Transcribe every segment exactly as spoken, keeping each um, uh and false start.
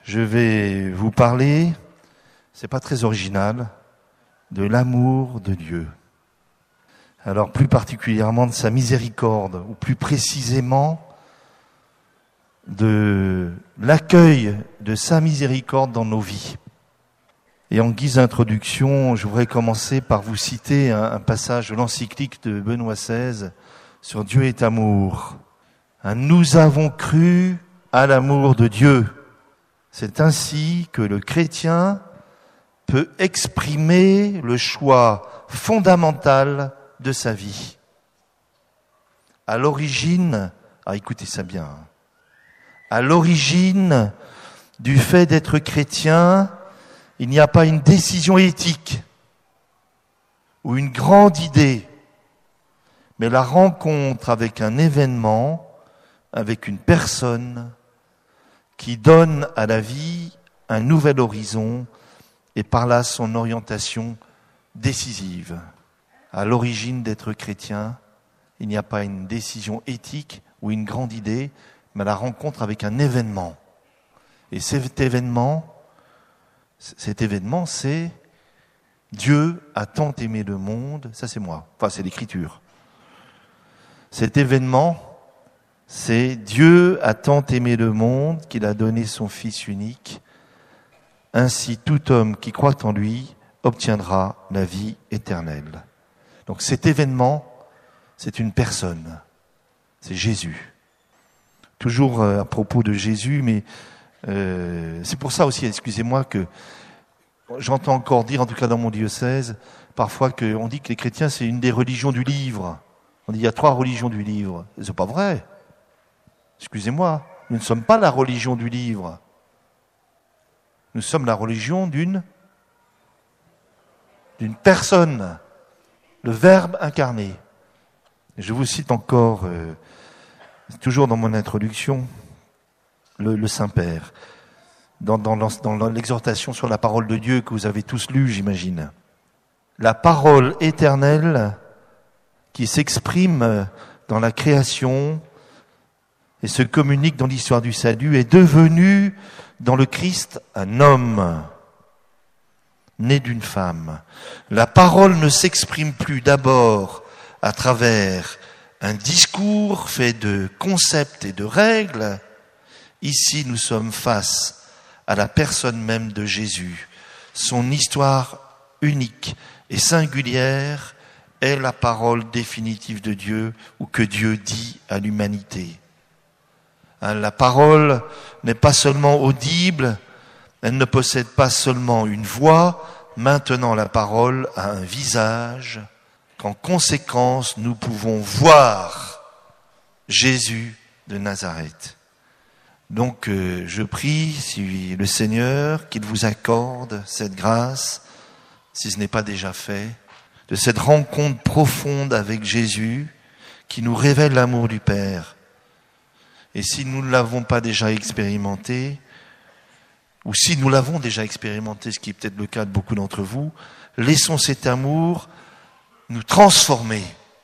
Je vais vous parler, c'est pas très original, de l'amour de Dieu. Alors plus particulièrement de sa miséricorde, ou plus précisément de l'accueil de sa miséricorde dans nos vies. Et en guise d'introduction, je voudrais commencer par vous citer un, un passage de l'encyclique de Benoît seize sur Dieu est amour. Un, nous avons cru à l'amour de Dieu. C'est ainsi que le chrétien peut exprimer le choix fondamental de sa vie. À l'origine, ah écoutez ça bien, à l'origine du fait d'être chrétien, il n'y a pas une décision éthique ou une grande idée, mais la rencontre avec un événement, avec une personne qui donne à la vie un nouvel horizon et par là son orientation décisive. À l'origine d'être chrétien, il n'y a pas une décision éthique ou une grande idée, mais la rencontre avec un événement. Et cet événement, cet événement, c'est Dieu a tant aimé le monde, ça c'est moi, enfin c'est l'Écriture. Cet événement, c'est Dieu a tant aimé le monde qu'il a donné son Fils unique. Ainsi, tout homme qui croit en lui obtiendra la vie éternelle. Donc cet événement, c'est une personne, c'est Jésus. Toujours à propos de Jésus, mais euh, c'est pour ça aussi, excusez-moi, que j'entends encore dire, en tout cas dans mon diocèse, parfois qu'on dit que les chrétiens, c'est une des religions du livre. On dit il y a trois religions du livre. C'est pas vrai. Excusez-moi, nous ne sommes pas la religion du livre. Nous sommes la religion d'une, d'une personne, le Verbe incarné. Je vous cite encore, euh, toujours dans mon introduction, le, le Saint-Père, dans, dans, dans l'exhortation sur la parole de Dieu que vous avez tous lue, j'imagine. La parole éternelle qui s'exprime dans la création et se communique dans l'histoire du salut, est devenu dans le Christ un homme, né d'une femme. La parole ne s'exprime plus d'abord à travers un discours fait de concepts et de règles. Ici, nous sommes face à la personne même de Jésus. Son histoire unique et singulière est la parole définitive de Dieu ou que Dieu dit à l'humanité. La parole n'est pas seulement audible, elle ne possède pas seulement une voix. Maintenant, la parole a un visage qu'en conséquence, nous pouvons voir Jésus de Nazareth. Donc, euh, je prie si le Seigneur qu'il vous accorde cette grâce, si ce n'est pas déjà fait, de cette rencontre profonde avec Jésus qui nous révèle l'amour du Père. Et si nous ne l'avons pas déjà expérimenté, ou si nous l'avons déjà expérimenté, ce qui est peut-être le cas de beaucoup d'entre vous, laissons cet amour nous transformer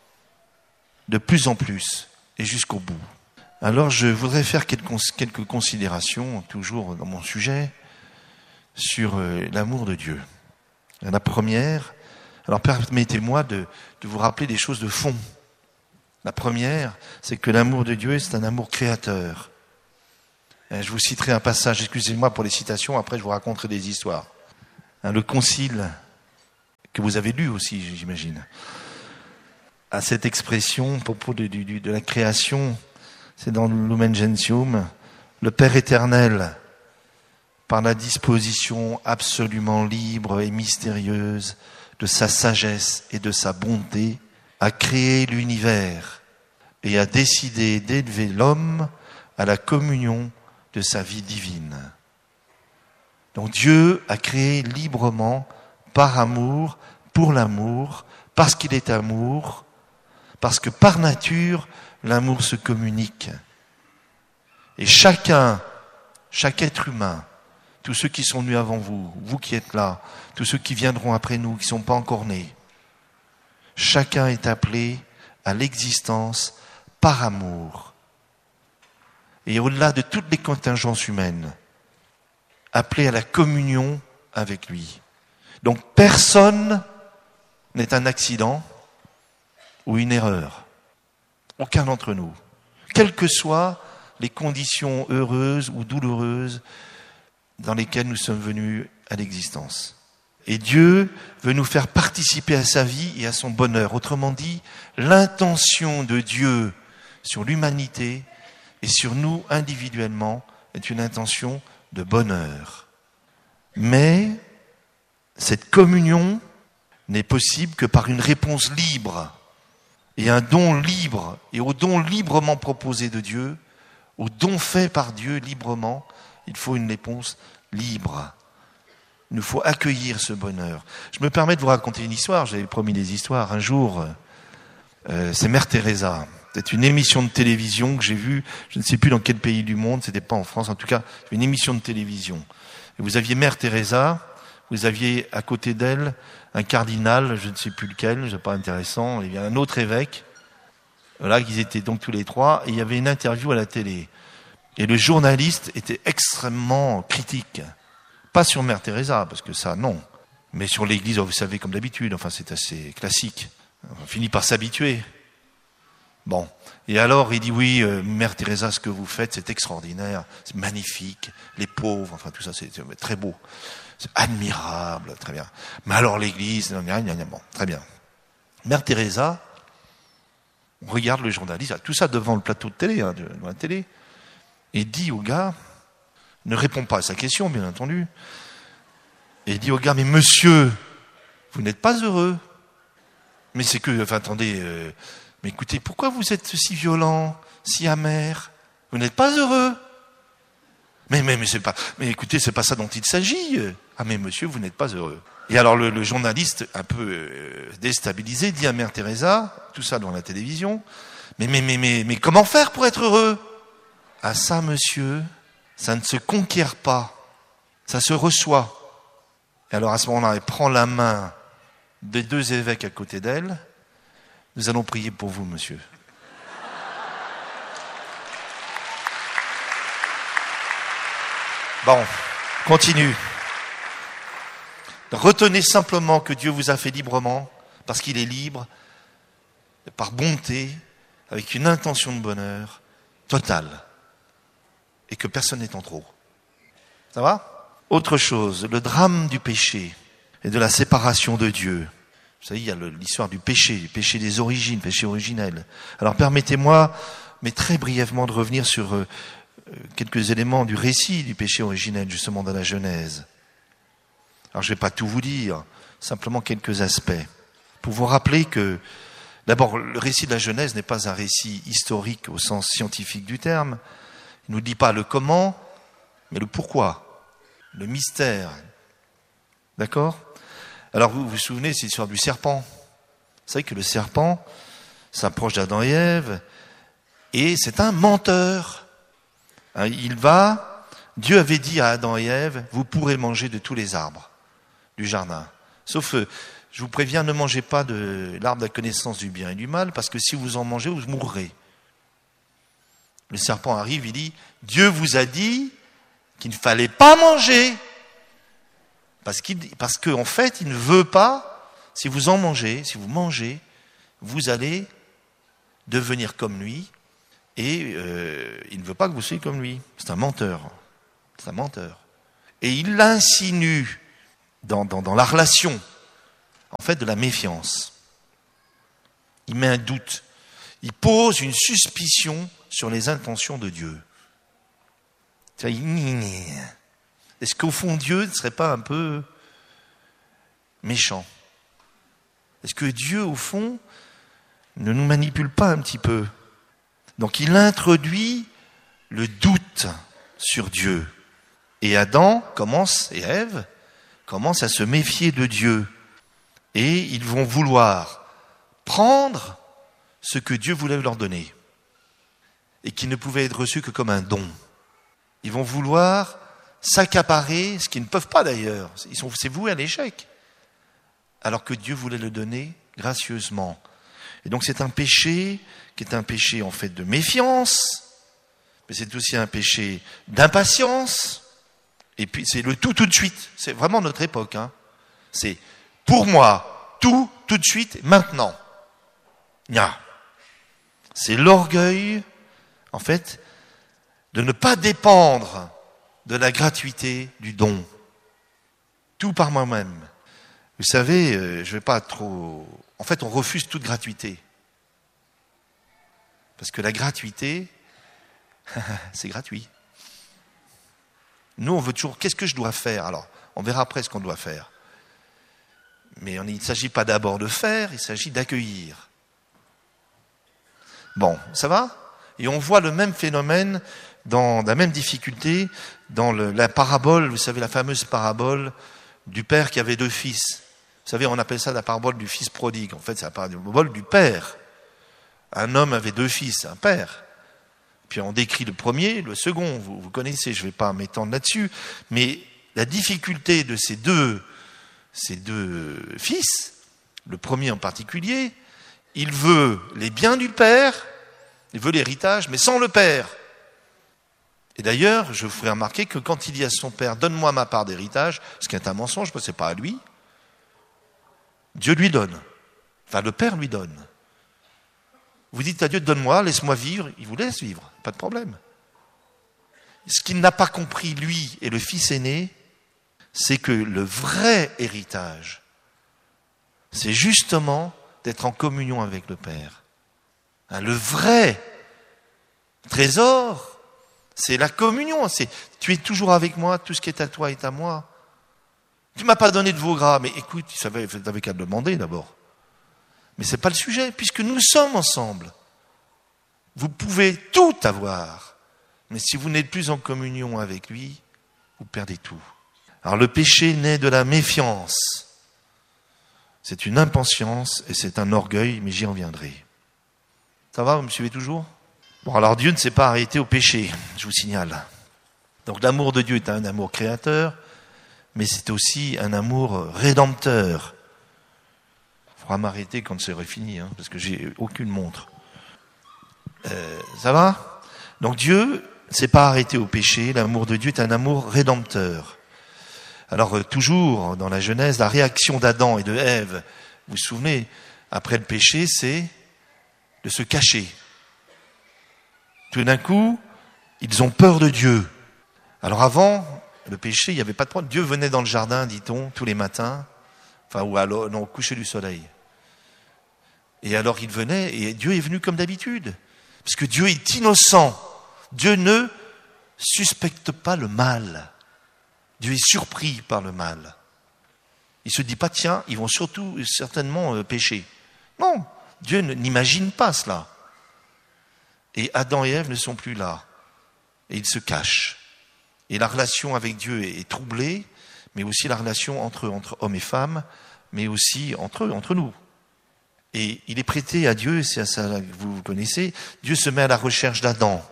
de plus en plus et jusqu'au bout. Alors je voudrais faire quelques, quelques considérations, toujours dans mon sujet, sur l'amour de Dieu. La première, alors permettez-moi de, de vous rappeler des choses de fond. La première, c'est que l'amour de Dieu, c'est un amour créateur. Je vous citerai un passage, excusez-moi pour les citations, après je vous raconterai des histoires. Le concile, que vous avez lu aussi, j'imagine, a cette expression, à propos de, de, de la création, c'est dans Lumen Gentium, le Père éternel, par la disposition absolument libre et mystérieuse de sa sagesse et de sa bonté, a créé l'univers et a décidé d'élever l'homme à la communion de sa vie divine. Donc Dieu a créé librement, par amour, pour l'amour, parce qu'il est amour, parce que par nature, l'amour se communique. Et chacun, chaque être humain, tous ceux qui sont nés avant vous, vous qui êtes là, tous ceux qui viendront après nous, qui ne sont pas encore nés, chacun est appelé à l'existence par amour. Et au-delà de toutes les contingences humaines, appelés à la communion avec lui. Donc personne n'est un accident ou une erreur. Aucun d'entre nous. Quelles que soient les conditions heureuses ou douloureuses dans lesquelles nous sommes venus à l'existence. Et Dieu veut nous faire participer à sa vie et à son bonheur. Autrement dit, l'intention de Dieu sur l'humanité et sur nous individuellement est une intention de bonheur. Mais cette communion n'est possible que par une réponse libre et un don libre, et au don librement proposé de Dieu, au don fait par Dieu librement, il faut une réponse libre. Il nous faut accueillir ce bonheur. Je me permets de vous raconter une histoire, j'avais promis des histoires. Un jour, euh, c'est Mère Teresa. C'est une émission de télévision que j'ai vue, je ne sais plus dans quel pays du monde, c'était pas en France, en tout cas, une émission de télévision. Et vous aviez Mère Teresa, vous aviez à côté d'elle un cardinal, je ne sais plus lequel, c'est pas intéressant, il y a un autre évêque. Voilà, ils étaient donc tous les trois, et il y avait une interview à la télé. Et le journaliste était extrêmement critique. Pas sur Mère Teresa, parce que ça, non. Mais sur l'Église, vous savez, comme d'habitude, enfin, c'est assez classique. On finit par s'habituer. Bon. Et alors, il dit, oui, euh, Mère Teresa, ce que vous faites, c'est extraordinaire, c'est magnifique. Les pauvres, enfin, tout ça, c'est, c'est très beau. C'est admirable, très bien. Mais alors, l'Église, non, non, non, bon, très bien. Mère Teresa, on regarde le journaliste, tout ça devant le plateau de télé, hein, devant la télé, et dit au gars, ne répond pas à sa question, bien entendu, et il dit au gars, mais monsieur, vous n'êtes pas heureux. Mais c'est que, enfin, attendez, euh, mais écoutez, pourquoi vous êtes si violent, si amer? Vous n'êtes pas heureux? Mais, mais, mais c'est pas, mais écoutez, c'est pas ça dont il s'agit. Ah, mais monsieur, vous n'êtes pas heureux. Et alors, le, le journaliste, un peu euh, déstabilisé, dit à Mère Teresa, tout ça dans la télévision, mais, mais, mais, mais, mais comment faire pour être heureux? Ah, ça, monsieur, ça ne se conquiert pas, ça se reçoit. Et alors, à ce moment-là, elle prend la main des deux évêques à côté d'elle. Nous allons prier pour vous, monsieur. Bon, continue. Retenez simplement que Dieu vous a fait librement, parce qu'il est libre, par bonté, avec une intention de bonheur totale, et que personne n'est en trop. Ça va? Autre chose, le drame du péché et de la séparation de Dieu. Vous savez, il y a le, l'histoire du péché, du péché des origines, péché originel. Alors permettez-moi, mais très brièvement, de revenir sur euh, quelques éléments du récit du péché originel, justement dans la Genèse. Alors je ne vais pas tout vous dire, simplement quelques aspects. Pour vous rappeler que, d'abord, le récit de la Genèse n'est pas un récit historique au sens scientifique du terme. Il ne nous dit pas le comment, mais le pourquoi, le mystère. D'accord ? Alors vous vous souvenez, c'est l'histoire du serpent. Vous savez que le serpent s'approche d'Adam et Ève, et c'est un menteur. Il va, Dieu avait dit à Adam et Ève, vous pourrez manger de tous les arbres du jardin. Sauf, je vous préviens, ne mangez pas de l'arbre de la connaissance du bien et du mal, parce que si vous en mangez, vous mourrez. Le serpent arrive, il dit, Dieu vous a dit qu'il ne fallait pas manger. Parce qu'il, parce qu'en fait, il ne veut pas, si vous en mangez, si vous mangez, vous allez devenir comme lui, et euh, il ne veut pas que vous soyez comme lui. C'est un menteur. C'est un menteur. Et il l'insinue dans, dans, dans la relation, en fait, de la méfiance. Il met un doute. Il pose une suspicion sur les intentions de Dieu. Est-ce qu'au fond, Dieu ne serait pas un peu méchant? Est-ce que Dieu, au fond, ne nous manipule pas un petit peu? Donc il introduit le doute sur Dieu. Et Adam commence, et Ève, commencent à se méfier de Dieu. Et ils vont vouloir prendre ce que Dieu voulait leur donner. Et qui ne pouvait être reçu que comme un don. Ils vont vouloir s'accaparer, ce qu'ils ne peuvent pas d'ailleurs. Ils sont, c'est voué à l'échec. Alors que Dieu voulait le donner gracieusement. Et donc c'est un péché qui est un péché en fait de méfiance, mais c'est aussi un péché d'impatience, Et puis c'est le tout tout de suite. C'est vraiment notre époque. Hein. C'est pour moi, tout, tout de suite, maintenant. Nya. C'est l'orgueil, en fait, de ne pas dépendre de la gratuité du don. Tout par moi-même. Vous savez, euh, je ne vais pas trop... En fait, on refuse toute gratuité. Parce que la gratuité, c'est gratuit. Nous, on veut toujours... Qu'est-ce que je dois faire? Alors, on verra après ce qu'on doit faire. Mais on, il ne s'agit pas d'abord de faire, il s'agit d'accueillir. Bon, ça va? Et on voit le même phénomène, dans la même difficulté, dans le, la parabole, vous savez, la fameuse parabole du père qui avait deux fils. Vous savez, on appelle ça la parabole du fils prodigue. En fait, c'est la parabole du père. Un homme avait deux fils, un père. Puis on décrit le premier, le second. Vous, vous connaissez, je ne vais pas m'étendre là-dessus. Mais la difficulté de ces deux, ces deux fils, le premier en particulier, il veut les biens du père, il veut l'héritage, mais sans le père. Et d'ailleurs, je vous ferai remarquer que quand il dit à son père, donne-moi ma part d'héritage, ce qui est un mensonge, parce que ce n'est pas à lui, Dieu lui donne. Enfin, le père lui donne. Vous dites à Dieu, donne-moi, laisse-moi vivre, il vous laisse vivre, pas de problème. Ce qu'il n'a pas compris, lui et le fils aîné, c'est que le vrai héritage, c'est justement d'être en communion avec le Père. Hein, le vrai trésor, c'est la communion. C'est tu es toujours avec moi, tout ce qui est à toi est à moi. Tu m'as pas donné de veau gras, mais écoute, tu savais, tu n'avais qu'à le demander d'abord. Mais c'est pas le sujet, puisque nous sommes ensemble. Vous pouvez tout avoir, mais si vous n'êtes plus en communion avec lui, vous perdez tout. Alors le péché naît de la méfiance. C'est une impatience et c'est un orgueil, mais j'y reviendrai. Ça va, vous me suivez toujours? Bon, alors Dieu ne s'est pas arrêté au péché, je vous signale. Donc l'amour de Dieu est un amour créateur, mais c'est aussi un amour rédempteur. Il faudra m'arrêter quand c'est fini, hein, parce que j'ai aucune montre. Euh, ça va? Donc Dieu ne s'est pas arrêté au péché, l'amour de Dieu est un amour rédempteur. Alors euh, toujours dans la Genèse, la réaction d'Adam et de Ève, vous vous souvenez, après le péché, c'est de se cacher. Tout d'un coup, ils ont peur de Dieu. Alors avant, le péché, il n'y avait pas de problème. Dieu venait dans le jardin, dit-on, tous les matins, enfin, ou alors, non, au coucher du soleil. Et alors il venait, et Dieu est venu comme d'habitude. Parce que Dieu est innocent. Dieu ne suspecte pas le mal. Dieu est surpris par le mal. Il ne se dit pas, tiens, ils vont surtout certainement euh, pécher. Non, Dieu n'imagine pas cela. Et Adam et Ève ne sont plus là. Et ils se cachent. Et la relation avec Dieu est, est troublée, mais aussi la relation entre, entre hommes et femmes, mais aussi entre eux, entre nous. Et il est prêté à Dieu, c'est à ça que vous connaissez, Dieu se met à la recherche d'Adam.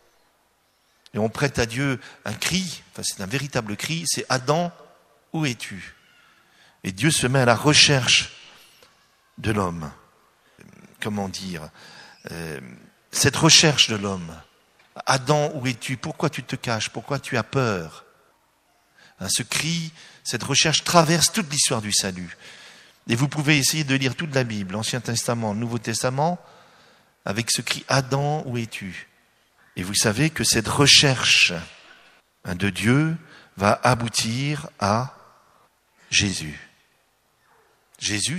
Et on prête à Dieu un cri, enfin c'est un véritable cri, c'est Adam, où es-tu? Et Dieu se met à la recherche de l'homme. Comment dire euh, cette recherche de l'homme. Adam, où es-tu? Pourquoi tu te caches? Pourquoi tu as peur? Hein, ce cri, cette recherche traverse toute l'histoire du salut. Et vous pouvez essayer de lire toute la Bible, l'Ancien Testament, le Nouveau Testament, avec ce cri, Adam, où es-tu? Et vous savez que cette recherche de Dieu va aboutir à Jésus. Jésus,